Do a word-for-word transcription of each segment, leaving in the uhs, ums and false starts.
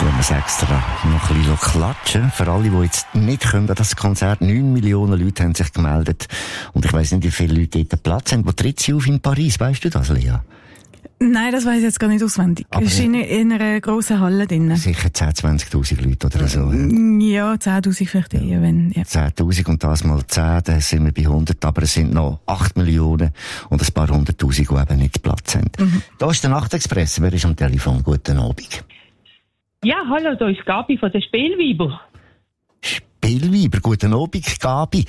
tun wir es extra noch ein bisschen klatschen. Für alle, die jetzt nicht können, das Konzert, neun Millionen Leute haben sich gemeldet. Und ich weiss nicht, wie viele Leute dort Platz haben. Wo tritt sie auf in Paris? Weisst du das, Lea? Nein, das weiss ich jetzt gar nicht auswendig. Aber es ist in, in einer grossen Halle drin. Sicher zehn, zwanzigtausend Leute oder so. Ja, zehntausend vielleicht eher, wenn, ja. zehntausend und das mal zehn, dann sind wir bei hundert, aber es sind noch acht Millionen und ein paar hunderttausend, die eben nicht Platz haben. Mhm. Da ist der Nachtexpress, wer ist am Telefon? Guten Abend. Ja, hallo, da ist Gabi von der Spielweiber. Spielweiber, guten Abend, Gabi.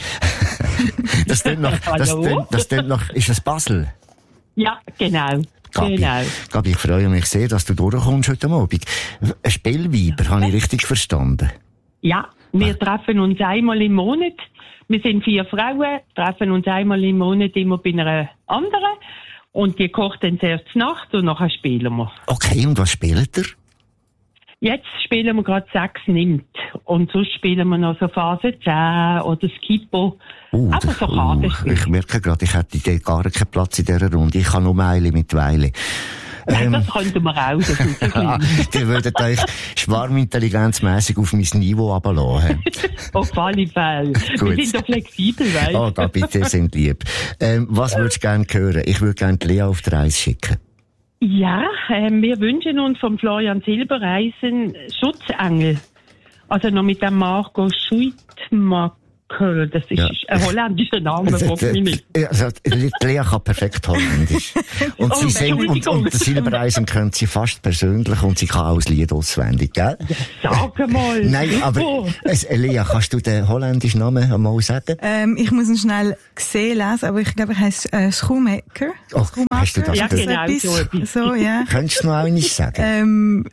das klingt noch, das klingt, das klingt noch, ist das Basel? Ja, genau. Gabi, genau. Gabi, ich freue mich sehr, dass du durchkommst heute Abend. Ein Spielweiber, habe ich richtig verstanden? Ja, wir treffen uns einmal im Monat. Wir sind vier Frauen, treffen uns einmal im Monat immer bei einer anderen. Und die kocht dann zuerst zur Nacht und nachher spielen wir. Okay, und was spielt ihr? Jetzt spielen wir gerade sechs nimmt. Und sonst spielen wir noch so Phase zehn oder Skippo. Uh, aber so Kartenspiel. Uh, ich merke gerade, ich hätte dort gar keinen Platz in dieser Runde. Ich kann nur Meile mit Weile. Nein, ähm, das könnten wir auch. Das ist so ah, die würden euch schwarmintelligenzmässig auf mein Niveau runterlassen. Auf alle Fälle. Wir sind doch flexibel, weißt du. Oh, da bitte, sind lieb. Ähm, was würdest du gerne hören? Ich würde gerne Lea auf die Reise schicken. Ja, äh, wir wünschen uns von Florian Silbereisen Schutzengel. Also noch mit dem Marco Schuitmacher. Das ist ja ein holländischer Name, frag mich nicht. Also, Lea kann perfekt Holländisch. Und oh, sie singt, und, und Silbereisen kennt sie fast persönlich und sie kann auch das Lied auswendig, gell? Ja, sag mal. Nein, aber, es, Lea, kannst du den holländischen Namen einmal sagen? Ähm, ich muss ihn schnell sehen lesen, aber ich glaube, er heisst, äh, Schuhmaker. Oh, hast du das ja, gehört? genau, so etwas. So, ja. Könntest du noch einmal sagen? Ähm,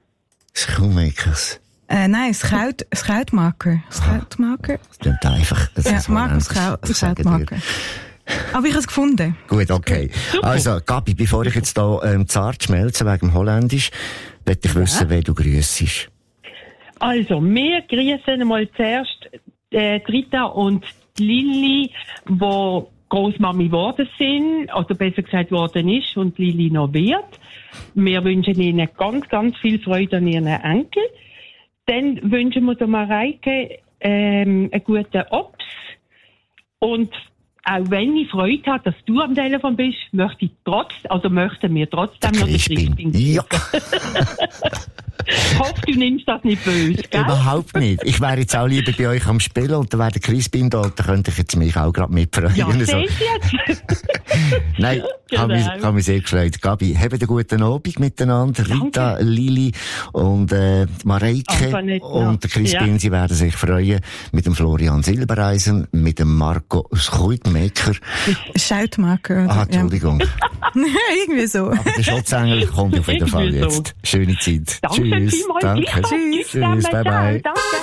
Schuhmakers. Äh, nein, Scout, Scoutmaker. Scoutmaker. Das klingt einfach. Das ja, ist Markus Scoutmaker. Aber ich habe es gefunden. Gut, okay. Also, Gabi, bevor ich jetzt da ähm, zart schmelze wegen dem Holländisch, möchte ich wissen, ja, wer du grüssest. Also, wir grüßen mal zuerst äh, Rita und Lilli, die Großmami geworden sind, oder besser gesagt worden ist und Lilli noch wird. Wir wünschen ihnen ganz, ganz viel Freude an ihren Enkel. Dann wünschen wir der Mareike ähm, einen guten Obst. Und auch wenn ich Freude habe, dass du am Telefon bist, möchte ich trotz, also möchten wir trotzdem noch den Crispin. Ja. Ich hoffe, du nimmst das nicht böse, gell? Überhaupt nicht. Ich wäre jetzt auch lieber bei euch am Spielen und dann wäre der Crispin da und dann könnte ich jetzt mich auch gerade mitfreuen. Ja, so. seht jetzt. Nein, genau. habe mich, hab mich sehr gefreut. Gabi, habt einen guten Abend miteinander. Rita, danke. Lili und äh, Mareike und der Crispin, ja, sie werden sich freuen mit dem Florian Silbereisen, mit dem Marco Schuitmaker. Schautmaker. Ah, Entschuldigung. Ja. Irgendwie so. Aber der Schutzengel kommt auf jeden Fall jetzt. Schöne Zeit. Danke Tschüss. vielmals. Danke. Tschüss. Tschüss. Bye bye. Danke.